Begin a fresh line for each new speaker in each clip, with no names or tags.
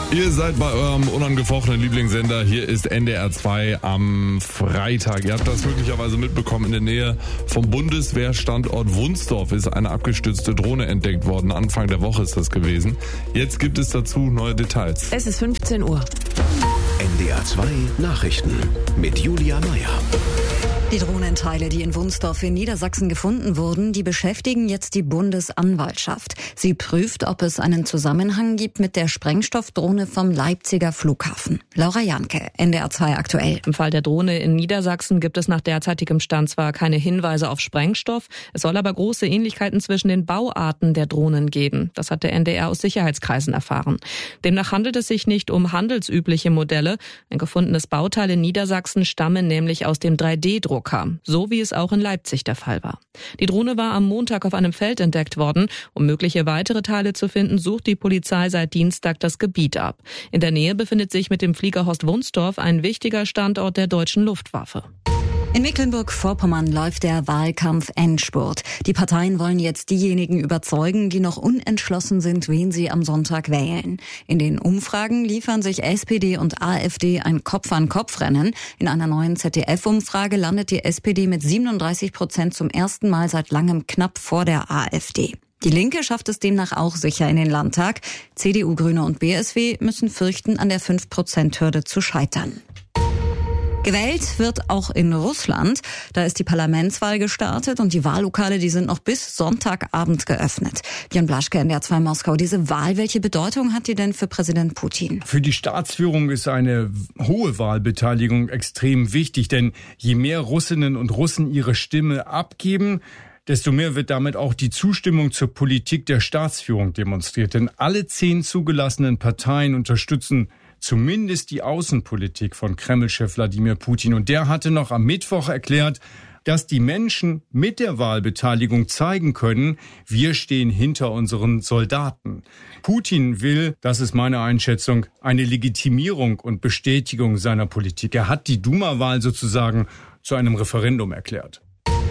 Ihr seid bei eurem unangefochtenen Lieblingssender. Hier ist NDR 2 am Freitag. Ihr habt das möglicherweise mitbekommen. In der Nähe vom Bundeswehrstandort Wunsdorf ist eine abgestürzte Drohne entdeckt worden. Anfang der Woche ist das gewesen. Jetzt gibt es dazu neue Details.
Es ist 15 Uhr.
NDR 2 Nachrichten mit Julia Meyer.
Die Drohnenteile, die in Wunsdorf in Niedersachsen gefunden wurden, die beschäftigen jetzt die Bundesanwaltschaft. Sie prüft, ob es einen Zusammenhang gibt mit der Sprengstoffdrohne vom Leipziger Flughafen. Laura Janke, NDR 2 aktuell.
Im Fall der Drohne in Niedersachsen gibt es nach derzeitigem Stand zwar keine Hinweise auf Sprengstoff, es soll aber große Ähnlichkeiten zwischen den Bauarten der Drohnen geben. Das hat der NDR aus Sicherheitskreisen erfahren. Demnach handelt es sich nicht um handelsübliche Modelle. Ein gefundenes Bauteil in Niedersachsen stamme nämlich aus dem 3D-Druck. So wie es auch in Leipzig der Fall war. Die Drohne war am Montag auf einem Feld entdeckt worden. Um mögliche weitere Teile zu finden, sucht die Polizei seit Dienstag das Gebiet ab. In der Nähe befindet sich mit dem Fliegerhorst Wunsdorf ein wichtiger Standort der deutschen Luftwaffe.
In Mecklenburg-Vorpommern läuft der Wahlkampf Endspurt. Die Parteien wollen jetzt diejenigen überzeugen, die noch unentschlossen sind, wen sie am Sonntag wählen. In den Umfragen liefern sich SPD und AfD ein Kopf-an-Kopf-Rennen. In einer neuen ZDF-Umfrage landet die SPD mit 37% zum ersten Mal seit langem knapp vor der AfD. Die Linke schafft es demnach auch sicher in den Landtag. CDU, Grüne und BSW müssen fürchten, an der 5%-Hürde zu scheitern. Gewählt wird auch in Russland. Da ist die Parlamentswahl gestartet und die Wahllokale, die sind noch bis Sonntagabend geöffnet. Björn Blaschke, NDR 2 Moskau. Diese Wahl, welche Bedeutung hat die denn für Präsident Putin?
Für die Staatsführung ist eine hohe Wahlbeteiligung extrem wichtig, denn je mehr Russinnen und Russen ihre Stimme abgeben, desto mehr wird damit auch die Zustimmung zur Politik der Staatsführung demonstriert. Denn alle 10 zugelassenen Parteien unterstützen zumindest die Außenpolitik von Kreml-Chef Wladimir Putin. Und der hatte noch am Mittwoch erklärt, dass die Menschen mit der Wahlbeteiligung zeigen können, wir stehen hinter unseren Soldaten. Putin will, das ist meine Einschätzung, eine Legitimierung und Bestätigung seiner Politik. Er hat die Duma-Wahl sozusagen zu einem Referendum erklärt.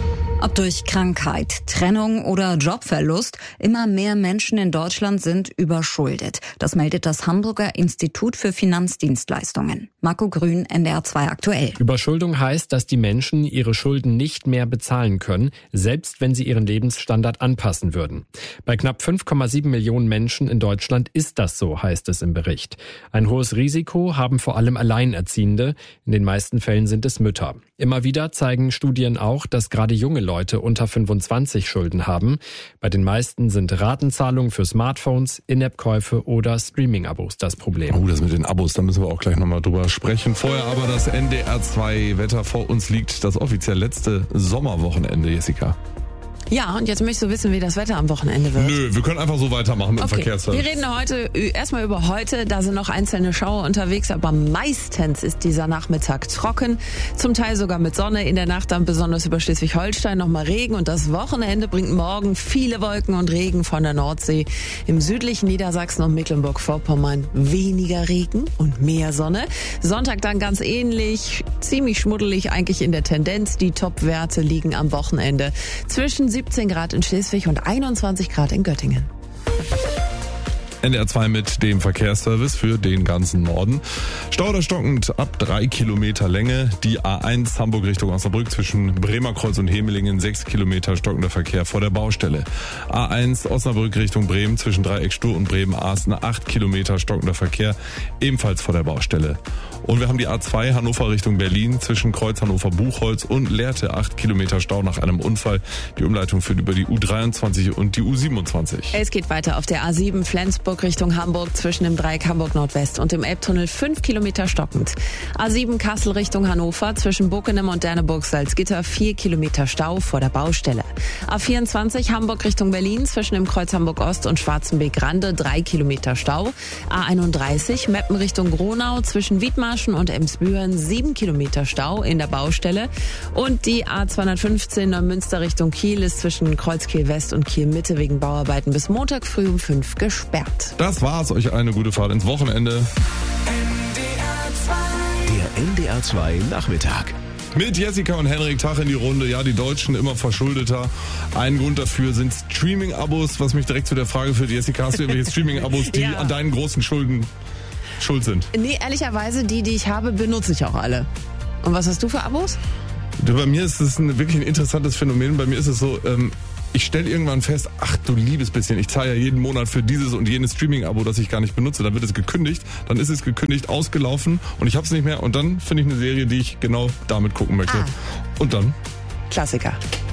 Ob durch Krankheit, Trennung oder Jobverlust, immer mehr Menschen in Deutschland sind überschuldet. Das meldet das Hamburger Institut für Finanzdienstleistungen. Marco Grün, NDR 2 aktuell.
Überschuldung heißt, dass die Menschen ihre Schulden nicht mehr bezahlen können, selbst wenn sie ihren Lebensstandard anpassen würden. Bei knapp 5,7 Millionen Menschen in Deutschland ist das so, heißt es im Bericht. Ein hohes Risiko haben vor allem Alleinerziehende. In den meisten Fällen sind es Mütter. Immer wieder zeigen Studien auch, dass gerade junge Leute unter 25 Schulden haben. Bei den meisten sind Ratenzahlungen für Smartphones, In-App-Käufe oder Streaming-Abos das Problem.
Oh, das mit den Abos, da müssen wir auch gleich nochmal drüber sprechen. Vorher aber das NDR 2 Wetter. Vor uns liegt das offiziell letzte Sommerwochenende, Jessica.
Ja, und jetzt möchtest du wissen, wie das Wetter am Wochenende wird.
Nö, wir können einfach so weitermachen mit dem Verkehrsservice.
Wir reden heute erstmal über heute. Da sind noch einzelne Schauer unterwegs, aber meistens ist dieser Nachmittag trocken. Zum Teil sogar mit Sonne. In der Nacht dann besonders über Schleswig-Holstein nochmal Regen. Und das Wochenende bringt morgen viele Wolken und Regen von der Nordsee. Im südlichen Niedersachsen und Mecklenburg-Vorpommern weniger Regen und mehr Sonne. Sonntag dann ganz ähnlich. Ziemlich schmuddelig eigentlich in der Tendenz. Die Top-Werte liegen am Wochenende zwischen 17 Grad in Schleswig und 21 Grad in Göttingen.
NDR 2 mit dem Verkehrsservice für den ganzen Norden. Stauder stockend ab 3 Kilometer Länge. Die A1 Hamburg Richtung Osnabrück zwischen Bremerkreuz und Hemelingen 6 Kilometer stockender Verkehr vor der Baustelle. A1 Osnabrück Richtung Bremen zwischen Dreieck Stur und Bremen-Aßen 8 Kilometer stockender Verkehr ebenfalls vor der Baustelle. Und wir haben die A2 Hannover Richtung Berlin zwischen Kreuz Hannover-Buchholz und Lehrte 8 Kilometer Stau nach einem Unfall. Die Umleitung führt über die U23 und die U27.
Es geht weiter auf der A7 Flensburg Richtung Hamburg zwischen dem Dreieck Hamburg Nordwest und dem Elbtunnel 5 Kilometer stockend. A7 Kassel Richtung Hannover zwischen Bockenem und Derneburg-Salzgitter 4 Kilometer Stau vor der Baustelle. A24 Hamburg Richtung Berlin zwischen dem Kreuz Hamburg Ost und Schwarzenbeek-Rande 3 Kilometer Stau. A31 Meppen Richtung Gronau zwischen Wiedmarschen und Emsbüren 7 Kilometer Stau in der Baustelle. Und die A215 Neumünster Richtung Kiel ist zwischen Kreuz Kiel West und Kiel Mitte wegen Bauarbeiten bis Montag früh um 5 gesperrt.
Das war's. Euch eine gute Fahrt ins Wochenende.
Der NDR 2 Nachmittag.
Mit Jessica und Henrik Tag in die Runde. Ja, die Deutschen immer verschuldeter. Ein Grund dafür sind Streaming-Abos, was mich direkt zu der Frage führt. Jessica, hast du irgendwelche Streaming-Abos, die an deinen großen Schulden schuld sind.
Nee, ehrlicherweise, die ich habe, benutze ich auch alle. Und was hast du für Abos?
Bei mir ist es wirklich ein interessantes Phänomen. Bei mir ist es so, ich stelle irgendwann fest, ach du liebes bisschen, ich zahle ja jeden Monat für dieses und jenes Streaming-Abo, das ich gar nicht benutze. Dann wird es gekündigt, dann ist es gekündigt, ausgelaufen und ich habe es nicht mehr. Und dann finde ich eine Serie, die ich genau damit gucken möchte. Und dann?
Klassiker.